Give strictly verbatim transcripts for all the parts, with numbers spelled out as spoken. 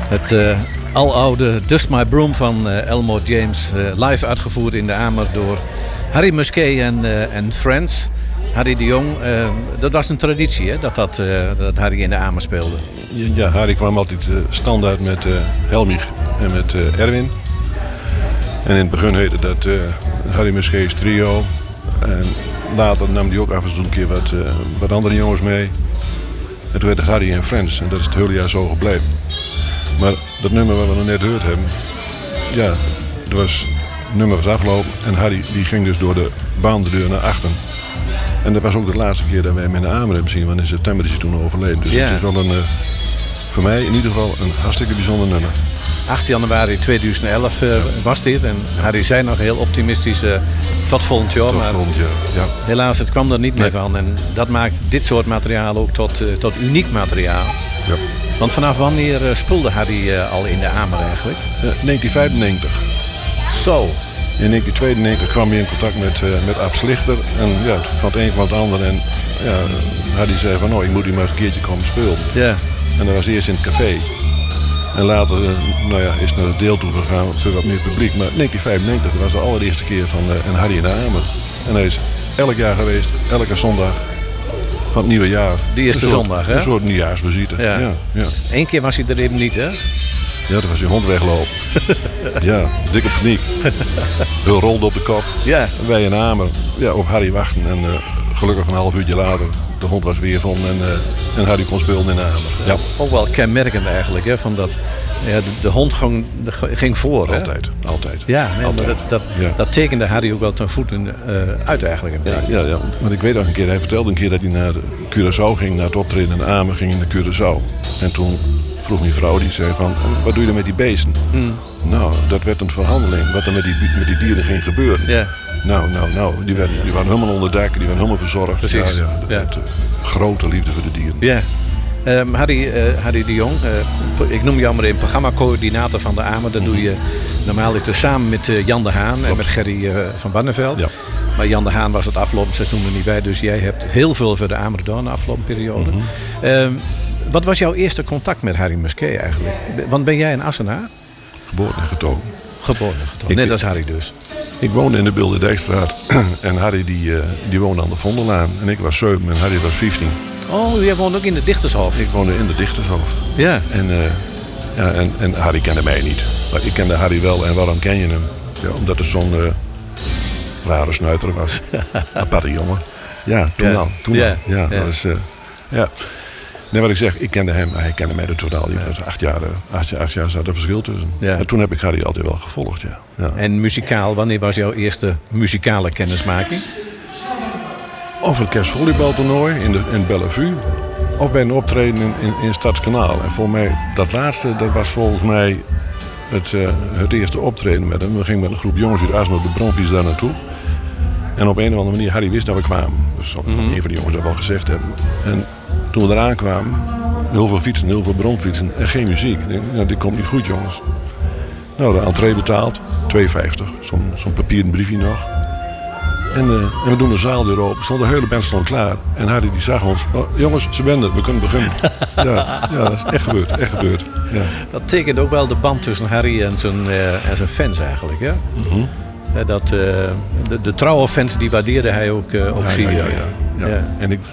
Het uh, aloude Dust My Broom van uh, Elmore James. Uh, live uitgevoerd in de Amer door Harry Musquet en, uh, en Friends. Harry de Jong, uh, dat was een traditie, hè? Dat, dat, uh, dat Harry in de Amer speelde. Ja, Harry kwam altijd uh, standaard met uh, Helmich en met uh, Erwin. En in het begin heette dat uh, Harry Musquet's trio. En later nam hij ook af en toe een keer wat, uh, wat andere jongens mee. En toen werd het Harry en Friends. En dat is het hele jaar zo gebleven. Maar dat nummer wat we nog net gehoord hebben. Ja, het was, het nummer was afgelopen. En Harry die ging dus door de baandeur naar achteren. En dat was ook de laatste keer dat wij hem in de Amer hebben zien. Want in september is hij toen overleden. Dus ja. Het is wel een, uh, voor mij in ieder geval een hartstikke bijzonder nummer. acht januari tweeduizend elf uh, was dit. En Harry zei nog heel optimistisch uh, tot volgend jaar. Tot maar volgend jaar, ja. Helaas, het kwam er niet meer nee. van. En dat maakt dit soort materiaal ook tot, uh, tot uniek materiaal. Ja. Want vanaf wanneer uh, speelde Harry uh, al in de Amer eigenlijk? Uh, negentien vijfennegentig. Zo. In negentien tweeënnegentig kwam hij in contact met, uh, met Ab Slichter. En ja, van het een kwam het ander. En ja, Harry zei van, nou, ik moet hier maar eens een keertje komen spelen. Ja. En dat was eerst in het café. En later uh, nou ja, is naar het deel toe gegaan voor wat meer publiek. Maar negentien vijfennegentig dat was de allereerste keer van uh, en Harry in de Amer. En hij is elk jaar geweest, elke zondag van het nieuwe jaar. Die eerste een soort, zondag, hè? Een soort nieuwjaarsvisite. Ja. Ja, ja. Eén keer was hij er even niet, hè? Ja, toen was hij hond weglopen. Ja, dikke paniek. Heel rolde op de kop. Ja. En wij in de Amer ja, op Harry wachten. En uh, gelukkig een half uurtje later, de hond was weer van en, uh, en Harry kon spelen in de Amer. Ja. Ook wel kenmerkend eigenlijk, hè? Van dat, ja, de, de hond ging, de, ging voor, altijd, hè? Altijd. Ja, nee, altijd. Maar dat, dat, ja. dat tekende Harry ook wel ten voeten uh, uit eigenlijk. Ja, ja, ja, want ik weet nog een keer, hij vertelde een keer dat hij naar de Curaçao ging, naar het optreden in de Amer ging in de Curaçao. En toen vroeg mijn vrouw, die zei van, wat doe je dan met die beesten? Mm. Nou, dat werd een verhandeling, wat er met die, met die dieren ging gebeuren. Ja. Nou, nou, nou, die, werden, die waren helemaal onder dak, die waren helemaal verzorgd. Precies. Ja, ja, dat ja. werd, uh, grote liefde voor de dieren. Ja. Um, Harry, uh, Harry de Jong, uh, ik noem jou maar een programmacoördinator van de Amer. Dat mm-hmm. doe je normaal dus samen met uh, Jan de Haan Klopt. en met Gerry uh, van Barneveld. Ja. Maar Jan de Haan was het afgelopen seizoen er niet bij, dus jij hebt heel veel voor de Amer gedaan de afgelopen periode. Mm-hmm. Um, wat was jouw eerste contact met Harry Musquet eigenlijk? Want ben jij een Assenaar? Geboren en getogen. Geboren en getogen, net als Harry dus. Ik woonde in de Bilderdijkstraat en Harry die, uh, die woonde aan de Vondellaan. En ik was zeven en Harry was vijftien. Oh, jij woonde ook in de Dichtershof? Ik woonde in de Dichtershof. Ja. En, uh, ja, en, en Harry kende mij niet. Maar ik kende Harry wel. En waarom ken je hem? Ja, omdat het zo'n uh, rare snuiter was. Aparte jongen. Ja, toen ja. al. Toen ja. al. Ja, ja. Dat was, uh, ja. Nee, wat ik zeg, ik kende hem, hij kende mij de totaal. Ja. Was acht, jaar, acht, acht jaar zat er verschil tussen. Ja. En toen heb ik Harry altijd wel gevolgd, ja. Ja. En muzikaal, wanneer was jouw eerste muzikale kennismaking? Of het kerstvolleybaltoernooi in, de, in Bellevue. Of bij een optreden in, in, in Stadskanaal. En voor mij, dat laatste, dat was volgens mij het, uh, het eerste optreden met hem. We gingen met een groep jongens uit Assen op de Bronfiets daar naartoe. En op een of andere manier, Harry wist dat we kwamen. Dus van mm-hmm. een van die jongens dat wel gezegd hebben. En toen we eraan kwamen, heel veel fietsen, heel veel bronfietsen en geen muziek. Ik denk, nou, dit komt niet goed, jongens. Nou, de entree betaald, twee vijftig. Zo'n, zo'n papieren briefje nog. En, uh, en we doen de zaaldeur open. Stond de hele band stond klaar. En Harry die zag ons. Oh, jongens, ze zijn er, we kunnen beginnen. ja, ja, dat is echt gebeurd. Echt gebeurd. Ja. Dat tekent ook wel de band tussen Harry en zijn, uh, en zijn fans eigenlijk, hè? Mm-hmm. Uh, dat, uh, de, de trouwe fans die waardeerde hij ook, uh, ook ja, zeer. Ja, ja, ja, ja. ja. En ik...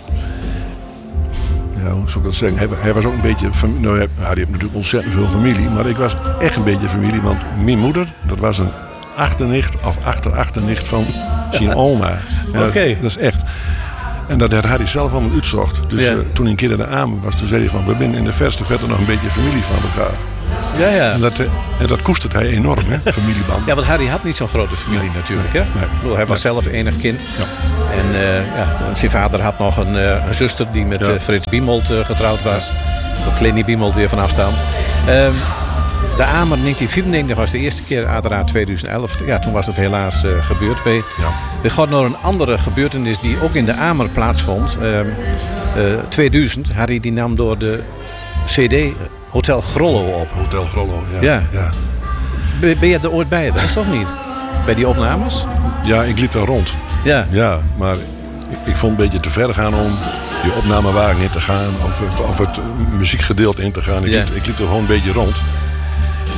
Ja, hoe zou ik dat zeggen? Hij, hij was ook een beetje... Fami- nou, hij, Harry heeft natuurlijk ontzettend veel familie. Maar ik was echt een beetje familie. Want mijn moeder, dat was een achternicht of achterachternicht van zijn oma. Ja, Oké. Okay. Dat, dat is echt. En dat had Harry zelf allemaal uitzocht. Dus ja. uh, toen hij een keer in de Amer was, toen zei hij van... we zijn in de verste verte nog een beetje familie van elkaar. Ja, ja. En dat, en dat koestert hij enorm, hè, familieband. Ja, want Harry had niet zo'n grote familie nee, natuurlijk, hè? Nee, nee, hij was nee. zelf enig kind. Ja. En uh, ja, zijn vader had nog een, uh, een zuster die met ja. uh, Frits Biemold uh, getrouwd was. Dat Leni Biemold weer van afstand. Um, de Amer negentien vierennegentig was de eerste keer, uiteraard tweeduizend elf. Ja, toen was het helaas uh, gebeurd. We, ja. we gaan naar een andere gebeurtenis die ook in de Amer plaatsvond. Um, uh, tweeduizend, Harry die nam door de C D Hotel Grollo op. Hotel Grollo, ja. ja. ja. Ben, ben je er ooit bij? Dat is toch niet? Bij die opnames? Ja, ik liep daar rond. Ja. Ja, maar ik, ik vond het een beetje te ver gaan om die opnamewagen in te gaan. Of, of het muziekgedeelte in te gaan. Ik, ja. liep, ik liep er gewoon een beetje rond.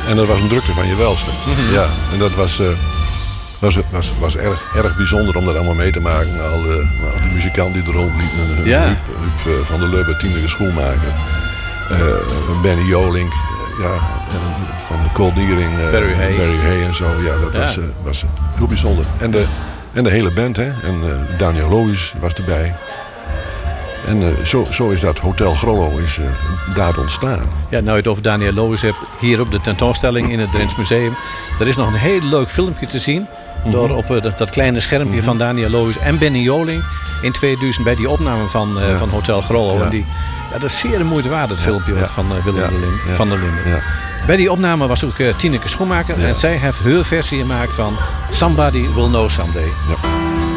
En dat was een drukte van je welste. Mm-hmm. Ja, en dat was, uh, was, was, was erg, erg bijzonder om dat allemaal mee te maken. Al de, al die muzikanten die er rondliepen. Ja. Huub, Huub van der Lubbe, Tineke Schoenmaker. Uh, Benny Jolink. Uh, ja, van de Cold Nearing. Uh, Barry Hay. Barry Hay en zo. Ja, dat Ja. was, uh, was heel bijzonder. En de, en de hele band, hè. En uh, Daniel Loos was erbij. En uh, zo, zo is dat Hotel Grollo is, uh, daar ontstaan. Ja, nou je het over Daniel Loos hebt, hier op de tentoonstelling in het Drents Museum. Er is nog een heel leuk filmpje te zien. Mm-hmm. Door op uh, dat, dat kleine schermpje mm-hmm. van Daniel Loos en Benny Joling in tweeduizend bij die opname van, uh, ja. van Hotel Grollo. Ja. En die, ja, dat is zeer de moeite waard, het filmpje ja. van uh, Willem ja. de Lin, ja. van der Linden. Ja. Bij die opname was ook uh, Tineke Schoenmaker. Ja. En zij heeft haar versie gemaakt van Somebody Will Know Someday. Ja.